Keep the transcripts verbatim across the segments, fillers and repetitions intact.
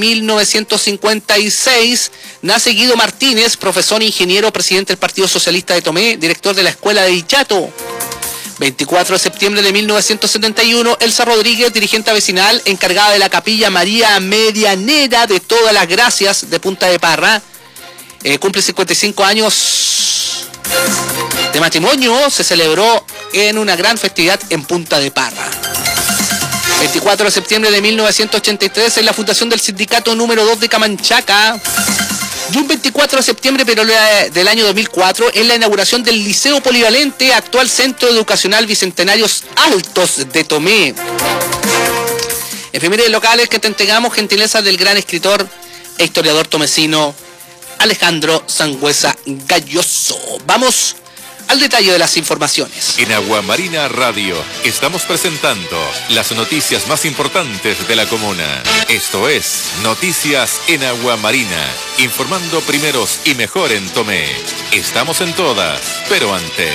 mil novecientos cincuenta y seis nace Guido Martínez, profesor e ingeniero, presidente del Partido Socialista de Tomé, director de la Escuela de Dichato. veinticuatro de septiembre de mil novecientos setenta y uno, Elsa Rodríguez, dirigente vecinal, encargada de la Capilla María Medianera de Todas las Gracias de Punta de Parra. Eh, cumple cincuenta y cinco años de matrimonio, se celebró en una gran festividad en Punta de Parra. veinticuatro de septiembre de mil novecientos ochenta y tres es la fundación del sindicato número dos de Camanchaca. Y un veinticuatro de septiembre pero del año dos mil cuatro es la inauguración del Liceo Polivalente, actual Centro Educacional Bicentenarios Altos de Tomé. Efemérides locales que te entregamos, gentileza del gran escritor e historiador tomecino Alejandro Sangüesa Galloso. Vamos al detalle de las informaciones. En Aguamarina Radio estamos presentando las noticias más importantes de la comuna. Esto es Noticias en Aguamarina, informando primeros y mejor en Tomé. Estamos en todas, pero antes.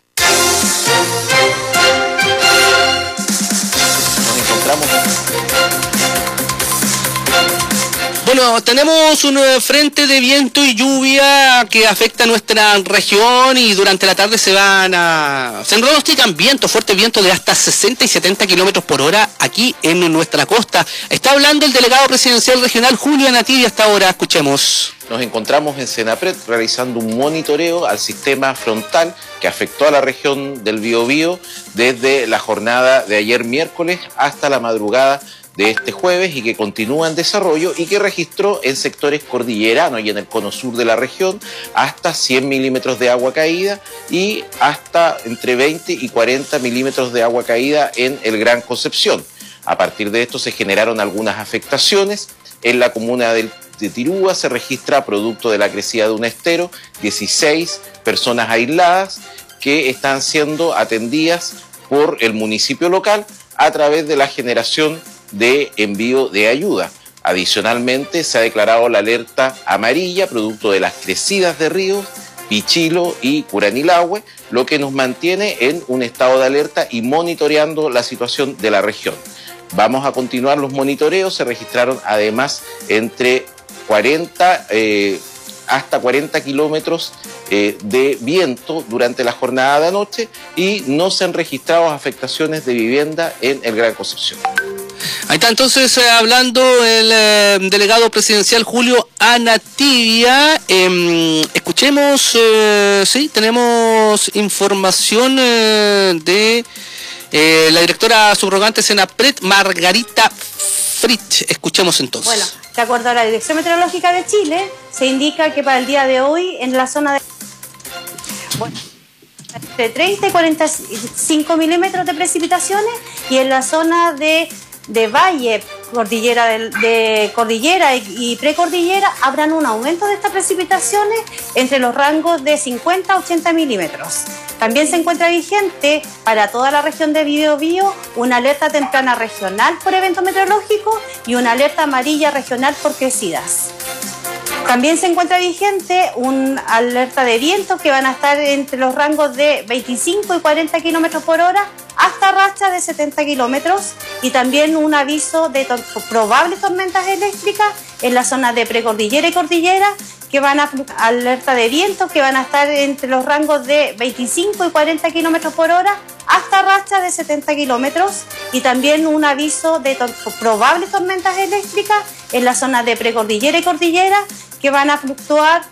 Nos encontramos. Bueno, tenemos un frente de viento y lluvia que afecta a nuestra región y durante la tarde se van a... Se pronostican vientos, fuertes vientos de hasta sesenta y setenta kilómetros por hora aquí en nuestra costa. Está hablando el delegado presidencial regional Julio Anatibia hasta ahora, escuchemos. Nos encontramos en Senapred realizando un monitoreo al sistema frontal que afectó a la región del Biobío desde la jornada de ayer miércoles hasta la madrugada de este jueves y que continúa en desarrollo y que registró en sectores cordilleranos y en el cono sur de la región hasta cien milímetros de agua caída y hasta entre veinte y cuarenta milímetros de agua caída en el Gran Concepción. A partir de esto se generaron algunas afectaciones. En la comuna de Tirúa se registra, producto de la crecida de un estero, dieciséis personas aisladas que están siendo atendidas por el municipio local a través de la generación de envío de ayuda. Adicionalmente, se ha declarado la alerta amarilla producto de las crecidas de ríos Pichilo y Curanilahue, lo que nos mantiene en un estado de alerta y monitoreando la situación de la región. Vamos a continuar los monitoreos. Se registraron además entre cuarenta eh, hasta cuarenta kilómetros eh, de viento durante la jornada de anoche y no se han registrado afectaciones de vivienda en el Gran Concepción. Ahí está entonces eh, hablando el eh, delegado presidencial Julio Anatibia. Eh, escuchemos, eh, sí, tenemos información eh, de eh, la directora subrogante Senapred, Margarita Fritz. Escuchemos entonces. Bueno, de acuerdo a la Dirección Meteorológica de Chile, se indica que para el día de hoy en la zona de... Bueno, de treinta y cuarenta y cinco milímetros de precipitaciones y en la zona de... de valle, cordillera de, de cordillera y, y precordillera habrán un aumento de estas precipitaciones entre los rangos de cincuenta a ochenta milímetros. También se encuentra vigente para toda la región de Biobío una alerta temprana regional por evento meteorológico y una alerta amarilla regional por crecidas. También se encuentra vigente una alerta de vientos que van a estar entre los rangos de veinticinco y cuarenta kilómetros por hora hasta rachas de setenta kilómetros y también un aviso de to probables tormentas eléctricas en la zona de precordillera y cordillera que van a alerta de vientos que van a estar entre los rangos de veinticinco y cuarenta kilómetros por hora hasta rachas de setenta kilómetros y también un aviso de to probables tormentas eléctricas en la zona de precordillera y cordillera que van a fluctuar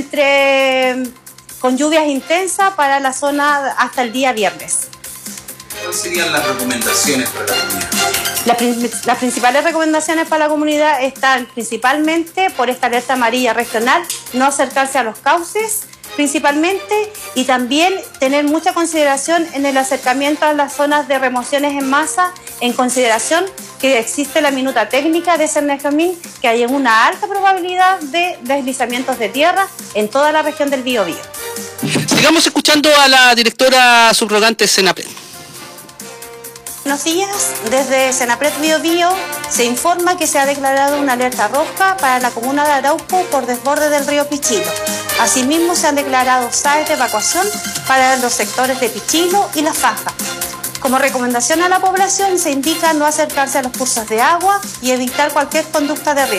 entre con lluvias intensas para la zona hasta el día viernes. ¿Cuáles serían las recomendaciones para la comunidad? Las, las principales recomendaciones para la comunidad están principalmente por esta alerta amarilla regional, no acercarse a los cauces principalmente y también tener mucha consideración en el acercamiento a las zonas de remociones en masa, en consideración que existe la minuta técnica de Cernejamín, que hay una alta probabilidad de deslizamientos de tierra en toda la región del Biobío. Sigamos escuchando a la directora subrogante Senapred. Buenos días, desde Senapred Biobío se informa que se ha declarado una alerta roja para la comuna de Arauco por desborde del río Pichilo. Asimismo se han declarado S A E de evacuación para los sectores de Pichilo y La Faja. Como recomendación a la población se indica no acercarse a los cursos de agua y evitar cualquier conducta de riesgo.